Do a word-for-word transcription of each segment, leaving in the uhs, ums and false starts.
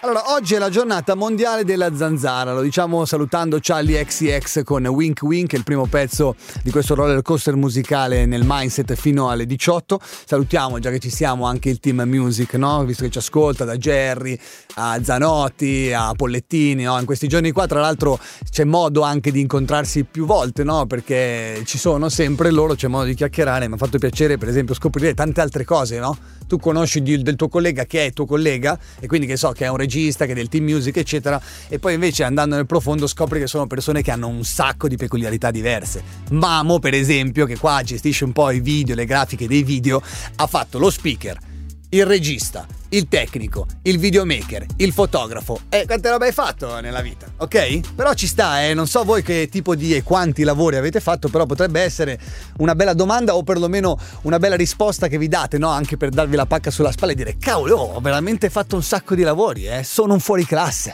Allora, oggi è la giornata mondiale della zanzara, lo diciamo salutando Charlie X C X con Wink Wink, il primo pezzo di questo roller coaster musicale nel Mindset fino alle diciotto. Salutiamo, già che ci siamo, anche il team music, no? Visto che ci ascolta, da Jerry a Zanotti a Pollettini, no? In questi giorni qua, tra l'altro, c'è modo anche di incontrarsi più volte, no? Perché ci sono sempre loro, c'è modo di chiacchierare. Mi ha fatto piacere, per esempio, scoprire tante altre cose, no? Tu conosci di, del tuo collega che è tuo collega, e quindi che so che è un regista, che è del team music, eccetera, e poi invece andando nel profondo scopri che sono persone che hanno un sacco di peculiarità diverse. Mamo, per esempio, che qua gestisce un po' i video, le grafiche dei video, ha fatto lo speaker, il regista, il tecnico, il videomaker, il fotografo. E quante robe hai fatto nella vita, ok? Però ci sta, eh? Non so voi che tipo di e quanti lavori avete fatto, però potrebbe essere una bella domanda, o perlomeno una bella risposta che vi date, no? Anche per darvi la pacca sulla spalla e dire: cavolo, ho veramente fatto un sacco di lavori, eh? Sono un fuoriclasse.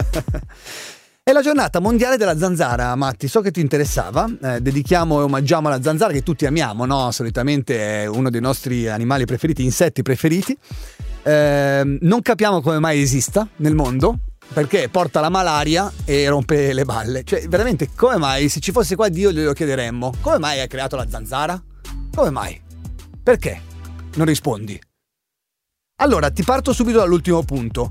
È la giornata mondiale della zanzara, Matti, so che ti interessava, eh, dedichiamo e omaggiamo la zanzara che tutti amiamo, no? Solitamente è uno dei nostri animali preferiti, insetti preferiti. Eh, non capiamo come mai esista nel mondo, perché porta la malaria e rompe le balle. Cioè, veramente, come mai? Se ci fosse qua Dio glielo chiederemmo: come mai hai creato la zanzara? Come mai? Perché? Non rispondi. Allora, ti parto subito dall'ultimo punto.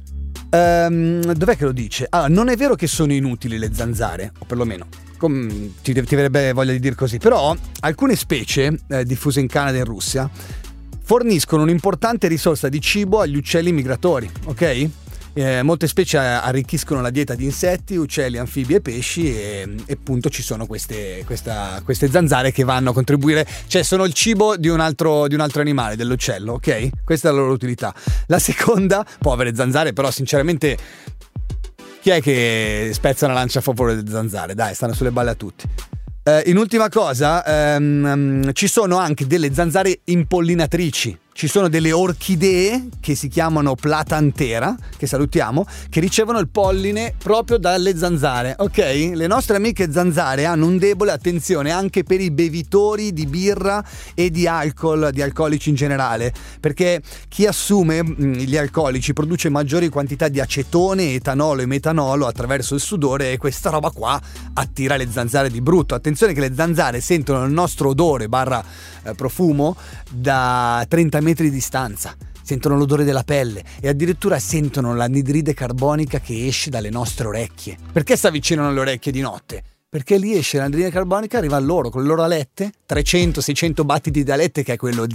Um, dov'è che lo dice? Allora, non è vero che sono inutili le zanzare, o perlomeno com- ti, ti verrebbe voglia di dire così, però alcune specie eh, diffuse in Canada e in Russia forniscono un'importante risorsa di cibo agli uccelli migratori, ok? Eh, molte specie arricchiscono la dieta di insetti, uccelli, anfibi e pesci, e, e appunto ci sono queste, questa, queste zanzare che vanno a contribuire, cioè sono il cibo di un altro, di un altro animale, dell'uccello, ok? Questa è la loro utilità. La seconda, povere zanzare, però sinceramente chi è che spezza una lancia a favore delle zanzare? Dai, stanno sulle balle a tutti. Eh, in ultima cosa, ehm, ci sono anche delle zanzare impollinatrici. Ci sono delle orchidee che si chiamano Platantera, che salutiamo, che ricevono il polline proprio dalle zanzare, ok? Le nostre amiche zanzare hanno un debole, attenzione, anche per i bevitori di birra e di alcol, di alcolici in generale, perché chi assume gli alcolici produce maggiori quantità di acetone, etanolo e metanolo attraverso il sudore, e questa roba qua attira le zanzare di brutto. Attenzione che le zanzare sentono il nostro odore barra eh, profumo da trenta metri di distanza, sentono l'odore della pelle e addirittura sentono l'anidride carbonica che esce dalle nostre orecchie. Perché si avvicinano alle orecchie di notte? Perché lì esce l'anidride carbonica, arriva a loro con le loro alette, trecento seicento battiti di alette, che è quello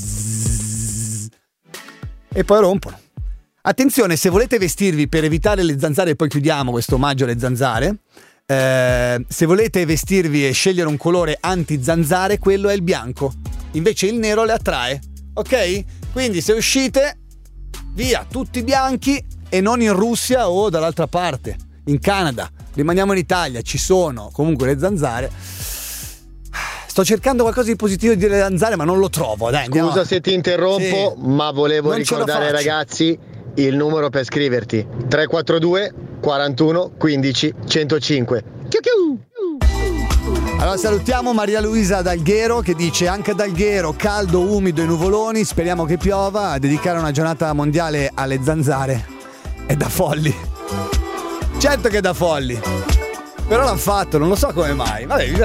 zzz, e poi rompono. Attenzione, se volete vestirvi per evitare le zanzare, e poi chiudiamo questo omaggio alle zanzare, eh, se volete vestirvi e scegliere un colore anti-zanzare, quello è il bianco, invece il nero le attrae. Ok? Quindi se uscite, via, tutti bianchi, e non in Russia o dall'altra parte, in Canada. Rimaniamo in Italia, ci sono comunque le zanzare. Sto cercando qualcosa di positivo di dire le zanzare, ma non lo trovo. Dai, andiamo. Scusa se ti interrompo, sì, ma volevo non ricordare ai ragazzi il numero per scriverti: tre quattro due quarantuno quindici centocinque. Chiu chiu. Allora salutiamo Maria Luisa d'Alghero, che dice: anche ad Alghero caldo, umido e nuvoloni, speriamo che piova. A dedicare una giornata mondiale alle zanzare è da folli. Certo che è da folli, però l'hanno fatto, non lo so come mai. Vabbè,